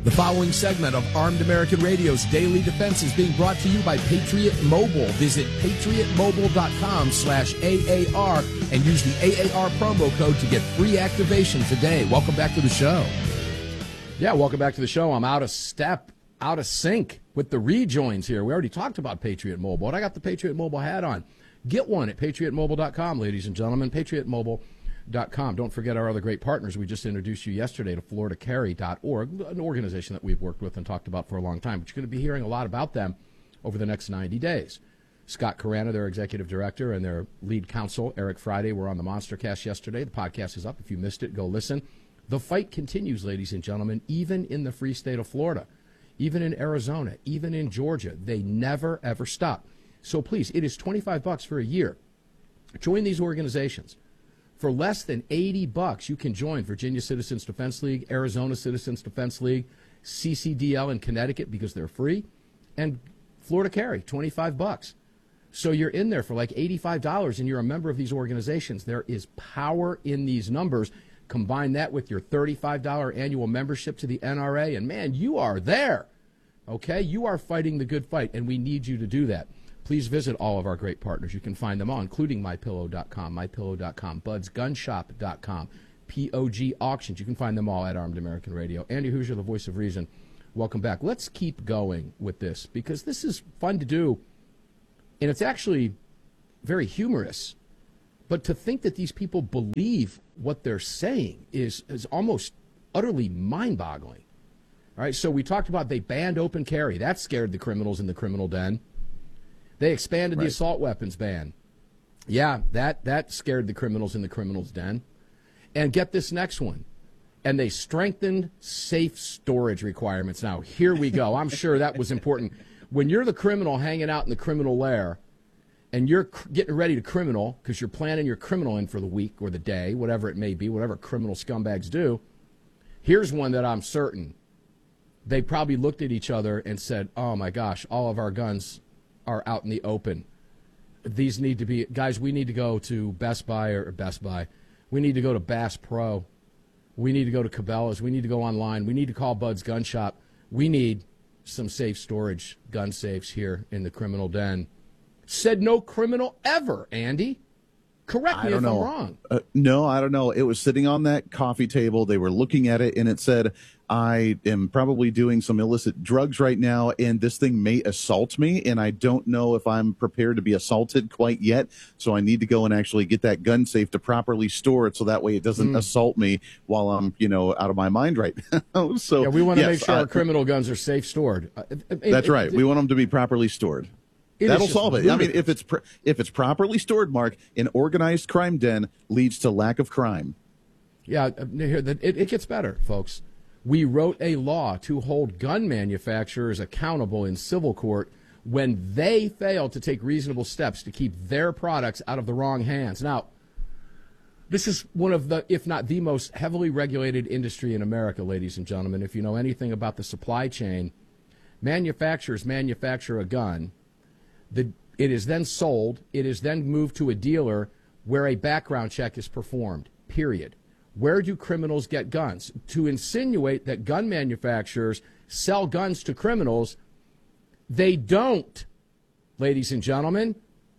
The following segment of Armed American Radio's Daily Defense is being brought to you by Patriot Mobile. Visit patriotmobile.com/AAR and use the AAR promo code to get free activation today. Welcome back to the show. Yeah, welcome back to the show. I'm out of step, out of sync with the rejoins here. We already talked about Patriot Mobile, and I got the Patriot Mobile hat on. Get one at patriotmobile.com, ladies and gentlemen, patriotmobile.com. Don't forget our other great partners. We just introduced you yesterday to FloridaCarry.org, an organization that we've worked with and talked about for a long time. But you're going to be hearing a lot about them over the next 90 days. Scott Carana, their executive director, and their lead counsel, Eric Friday, were on the Monstercast yesterday. The podcast is up. If you missed it, go listen. The fight continues, ladies and gentlemen, even in the free state of Florida, even in Arizona, even in Georgia. They never, ever stop. So please, it is $25 for a year. Join these organizations. For less than $80, you can join Virginia Citizens Defense League, Arizona Citizens Defense League, CCDL in Connecticut because they're free, and Florida Carry, $25. So you're in there for like $85 and you're a member of these organizations. There is power in these numbers. Combine that with your $35 annual membership to the NRA, and man, you are there. Okay? You are fighting the good fight, and we need you to do that. Please visit all of our great partners. You can find them all, including MyPillow.com, BudsGunShop.com, POG Auctions. You can find them all at Armed American Radio. Andy Hoosier, the voice of reason. Welcome back. Let's keep going with this because this is fun to do, and it's actually very humorous. But to think that these people believe what they're saying is almost utterly mind-boggling. All right, so we talked about they banned open carry. That scared the criminals in the criminal den. They expanded the assault weapons ban. Yeah, that scared the criminals in the criminals' den. And get this next one. And they strengthened safe storage requirements. Now, here we go. I'm sure that was important. When you're the criminal hanging out in the criminal lair and you're getting ready to criminal because you're planning your criminal in for the week or the day, whatever it may be, whatever criminal scumbags do, here's one that I'm certain. They probably looked at each other and said, oh, my gosh, all of our guns are out in the open. These need to be, guys, we need to go to Best Buy. We need to go to Bass Pro. We need to go to Cabela's. We need to go online. We need to call Bud's Gun Shop. We need some safe storage gun safes here in the criminal den. Said no criminal ever, Andy. Correct me if I'm wrong. No, I don't know. It was sitting on that coffee table. They were looking at it, and it said, I am probably doing some illicit drugs right now, and this thing may assault me, and I don't know if I'm prepared to be assaulted quite yet, so I need to go and actually get that gun safe to properly store it so that way it doesn't assault me while I'm, out of my mind right now. So, yeah, we want to make sure our criminal guns are safe stored. That's right. We want them to be properally stored. That'll solve it. I mean, if it's properly stored, Mark, an organized crime den leads to lack of crime. Yeah, it gets better, folks. We wrote a law to hold gun manufacturers accountable in civil court when they fail to take reasonable steps to keep their products out of the wrong hands. Now, this is one of the, if not the most heavily regulated industry in America, ladies and gentlemen. If you know anything about the supply chain, manufacturers manufacture a gun. It is then sold. It is then moved to a dealer where a background check is performed, period. Where do criminals get guns? To insinuate that gun manufacturers sell guns to criminals, they don't, ladies and gentlemen.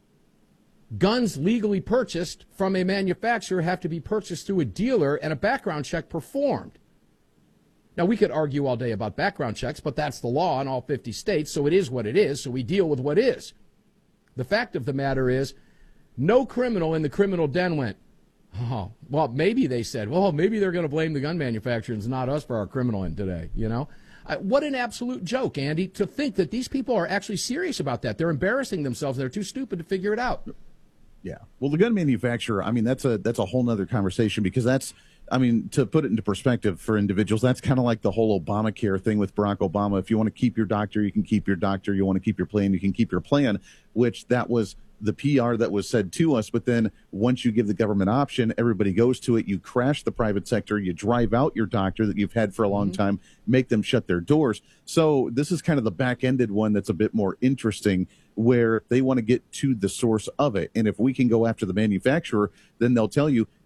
Guns legally purchased from a manufacturer have to be purchased through a dealer and a background check performed. Now, we could argue all day about background checks, but that's the law in all 50 states, so it is what it is, so we deal with what is. The fact of the matter is, no criminal in the criminal den went, oh, well, maybe they said, well, maybe they're going to blame the gun manufacturers, not us, for our criminal in today, What an absolute joke, Andy, to think that these people are actually serious about that. They're embarrassing themselves. They're too stupid to figure it out. Yeah. Well, the gun manufacturer, I mean, that's a whole nother conversation because to put it into perspective for individuals, that's kind of like the whole Obamacare thing with Barack Obama. If you want to keep your doctor, you can keep your doctor. You want to keep your plan, you can keep your plan, which that was the PR that was said to us. But then once you give the government option, everybody goes to it. You crash the private sector. You drive out your doctor that you've had for a long time, make them shut their doors. So this is kind of the back-ended one that's a bit more interesting, where they want to get to the source of it. And if we can go after the manufacturer, then they'll tell you,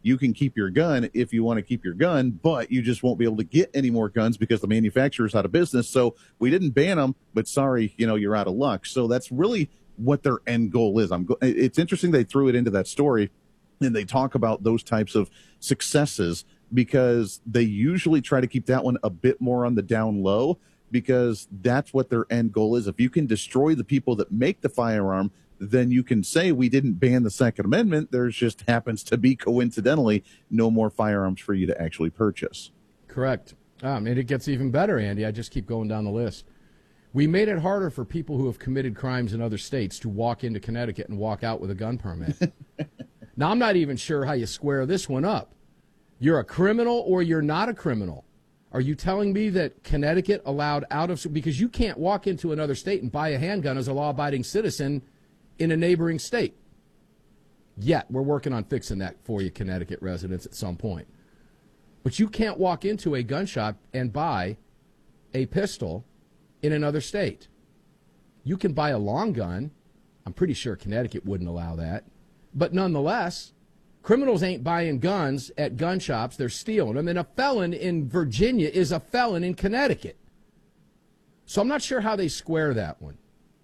you can keep your gun if you want to keep your gun, but you just won't be able to get any more guns because the manufacturer's out of business. So we didn't ban them, but sorry, you're out of luck. So that's really what their end goal is. It's interesting they threw it into that story, and they talk about those types of successes because they usually try to keep that one a bit more on the down low, because that's what their end goal is. If you can destroy the people that make the firearm, then you can say we didn't ban the Second Amendment. There just happens to be, coincidentally, no more firearms for you to actually purchase. Correct. And it gets even better, Andy. I just keep going down the list. We made it harder for people who have committed crimes in other states to walk into Connecticut and walk out with a gun permit. Now, I'm not even sure how you square this one up. You're a criminal or you're not a criminal. Are you telling me that Connecticut allowed because you can't walk into another state and buy a handgun as a law-abiding citizen in a neighboring state? Yet, we're working on fixing that for you, Connecticut residents, at some point. But you can't walk into a gun shop and buy a pistol in another state. You can buy a long gun. I'm pretty sure Connecticut wouldn't allow that. But nonetheless, criminals ain't buying guns at gun shops. They're stealing them. And a felon in Virginia is a felon in Connecticut. So I'm not sure how they square that one.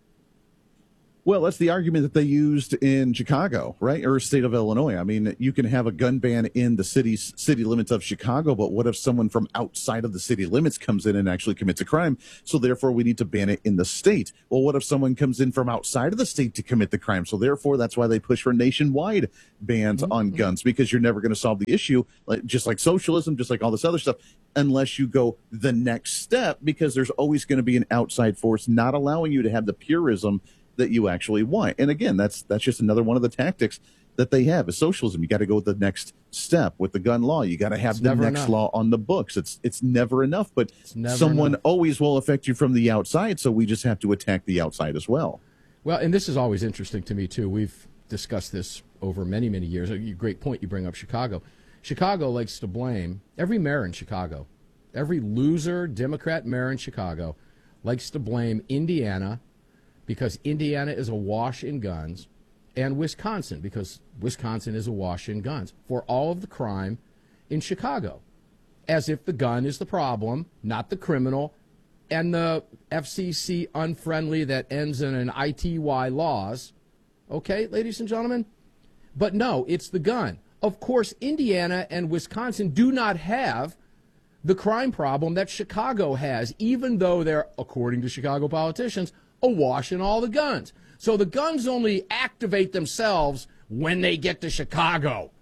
Well, that's the argument that they used in Chicago, right? Or state of Illinois. I mean, you can have a gun ban in the city limits of Chicago, but what if someone from outside of the city limits comes in and actually commits a crime? So therefore, we need to ban it in the state. Well, what if someone comes in from outside of the state to commit the crime? So therefore, that's why they push for nationwide bans on guns, because you're never going to solve the issue, just like socialism, just like all this other stuff, unless you go the next step, because there's always going to be an outside force not allowing you to have the purism that you actually want. And again, that's just another one of the tactics that they have is socialism. You got to go the next step with the gun law. You got to have the next law on the books. It's never enough, but someone always will affect you from the outside, so we just have to attack the outside as well. Well, and this is always interesting to me, too. We've discussed this over many, many years. A great point you bring up, Chicago. Chicago likes to blame every mayor in Chicago. Every loser Democrat mayor in Chicago likes to blame Indiana, because Indiana is awash in guns, and Wisconsin, because Wisconsin is awash in guns, for all of the crime in Chicago, as if the gun is the problem, not the criminal, and the FCC unfriendly that ends in an ITY laws. Okay, ladies and gentlemen? But no, it's the gun. Of course, Indiana and Wisconsin do not have the crime problem that Chicago has, even though they're, according to Chicago politicians, awash in all the guns. So the guns only activate themselves when they get to Chicago.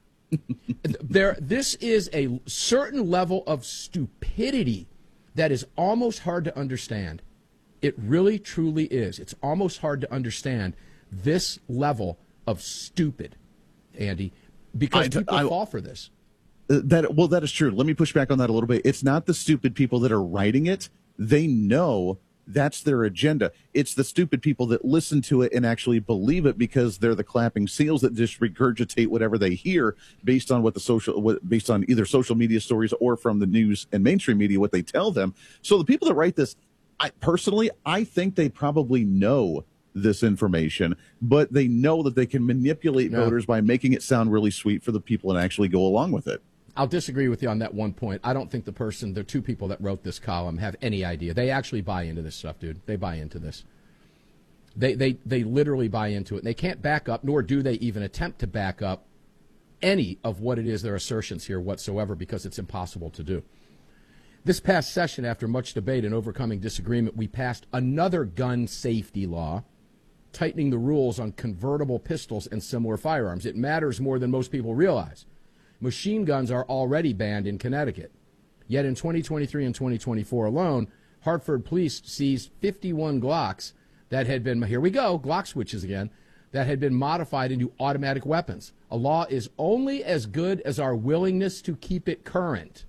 This is a certain level of stupidity that is almost hard to understand. It really, truly is. It's almost hard to understand this level of stupid, Andy, because people fall for this. That is true. Let me push back on that a little bit. It's not the stupid people that are writing it. They know that's their agenda. It's the stupid people that listen to it and actually believe it because they're the clapping seals that just regurgitate whatever they hear based on based on either social media stories or from the news and mainstream media, what they tell them. So the people that write this, I think they probably know this information, but they know that they can manipulate voters by making it sound really sweet for the people and actually go along with it. I'll disagree with you on that one point. I don't think the two people that wrote this column have any idea. They actually buy into this stuff, dude. They buy into this. They literally buy into it. And they can't back up, nor do they even attempt to back up any of what it is, their assertions here whatsoever, because it's impossible to do. This past session, after much debate and overcoming disagreement, we passed another gun safety law, tightening the rules on convertible pistols and similar firearms. It matters more than most people realize. Machine guns are already banned in Connecticut. Yet in 2023 and 2024 alone, Hartford police seized 51 Glocks that had been, here we go, Glock switches again, that had been modified into automatic weapons. A law is only as good as our willingness to keep it current.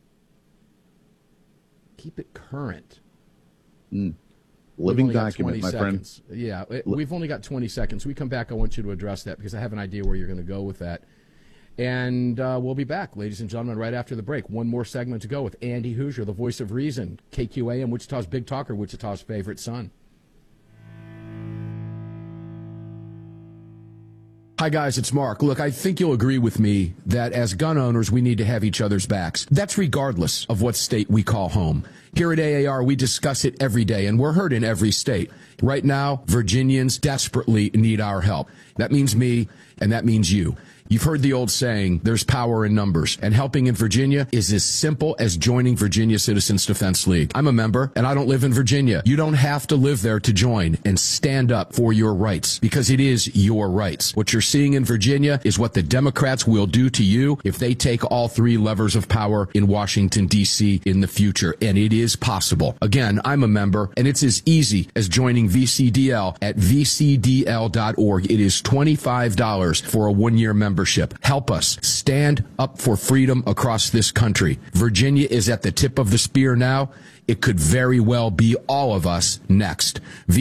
Keep it current. Living document, my friend. Yeah, we've only got 20 seconds. We come back, I want you to address that because I have an idea where you're going to go with that. And we'll be back, ladies and gentlemen, right after the break. One more segment to go with Andy Hoosier, the voice of reason, KQAM, Wichita's Big Talker, Wichita's favorite son. Hi, guys, it's Mark. Look, I think you'll agree with me that as gun owners, we need to have each other's backs. That's regardless of what state we call home. Here at AAR, we discuss it every day, and we're heard in every state. Right now, Virginians desperately need our help. That means me, and that means you. You've heard the old saying, there's power in numbers, and helping in Virginia is as simple as joining Virginia Citizens Defense League. I'm a member, and I don't live in Virginia. You don't have to live there to join and stand up for your rights, because it is your rights. What you're seeing in Virginia is what the Democrats will do to you if they take all three levers of power in Washington, D.C. in the future, and it is possible. Again, I'm a member, and it's as easy as joining VCDL at vcdl.org. It is $25 for a one-year membership. Help us stand up for freedom across this country. Virginia is at the tip of the spear now. It could very well be all of us next.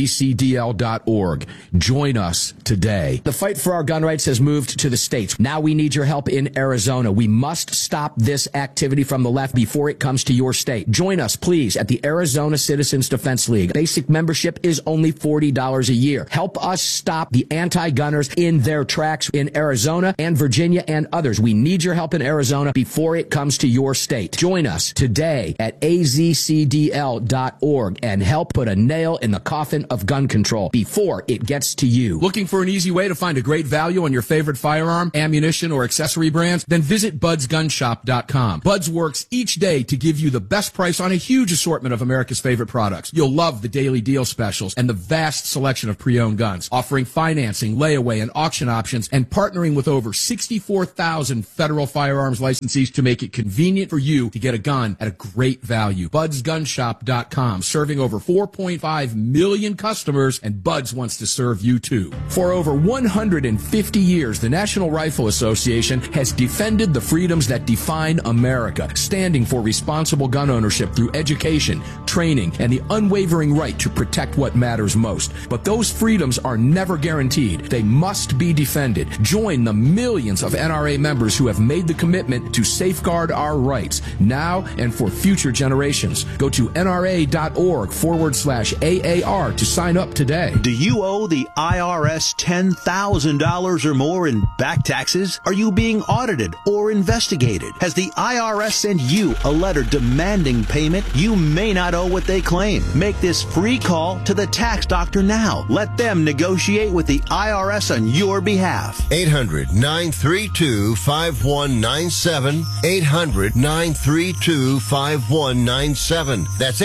VCDL.org. Join us today. The fight for our gun rights has moved to the states. Now we need your help in Arizona. We must stop this activity from the left before it comes to your state. Join us, please, at the Arizona Citizens Defense League. Basic membership is only $40 a year. Help us stop the anti-gunners in their tracks in Arizona and Virginia and others. We need your help in Arizona before it comes to your state. Join us today at AZCDL.org and help put a nail in the coffin of gun control before it gets to you. Looking for an easy way to find a great value on your favorite firearm, ammunition, or accessory brands? Then visit budsgunshop.com. Buds works each day to give you the best price on a huge assortment of America's favorite products. You'll love the daily deal specials and the vast selection of pre-owned guns, offering financing, layaway, and auction options, and partnering with over 64,000 federal firearms licensees to make it convenient for you to get a gun at a great value. Budsgunshop.com, serving over 4.5 million customers, and Buds wants to serve you too. For over 150 years, the National Rifle Association has defended the freedoms that define America, standing for responsible gun ownership through education, training, and the unwavering right to protect what matters most. But those freedoms are never guaranteed. They must be defended. Join the millions of NRA members who have made the commitment to safeguard our rights now and for future generations. Go to NRA.org/AAR to sign up today. Do you owe the IRS $10,000 or more in back taxes? Are you being audited or investigated? Has the IRS sent you a letter demanding payment? You may not owe what they claim. Make this free call to the tax doctor now. Let them negotiate with the IRS on your behalf. 800-932-5197. 800-932-5197. That's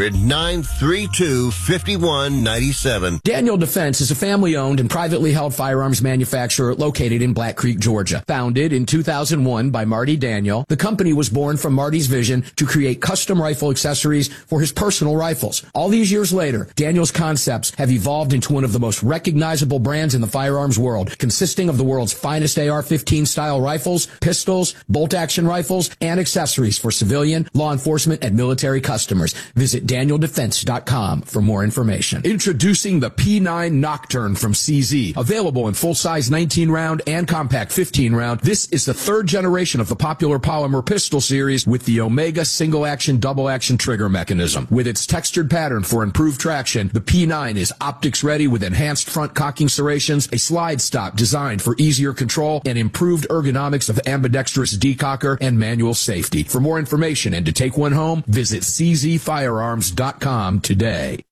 800-932-5197. Daniel Defense is a family-owned and privately held firearms manufacturer located in Black Creek, Georgia. Founded in 2001 by Marty Daniel, the company was born from Marty's vision to create custom rifle accessories for his personal rifles. All these years later, Daniel's concepts have evolved into one of the most recognizable brands in the firearms world, consisting of the world's finest AR-15 style rifles, pistols, bolt-action rifles, and accessories for civilian, law enforcement, and military customers. Visit DanielDefense.com for more information. Introducing the P9 Nocturne from CZ. Available in full-size 19-round and compact 15-round, this is the third generation of the popular polymer pistol series with the Omega single-action, double-action trigger mechanism. With its textured pattern for improved traction, the P9 is optics-ready with enhanced front cocking serrations, a slide stop designed for easier control, and improved ergonomics of ambidextrous decocker and manual safety. For more information and to take one home, visit czfirearms.com today.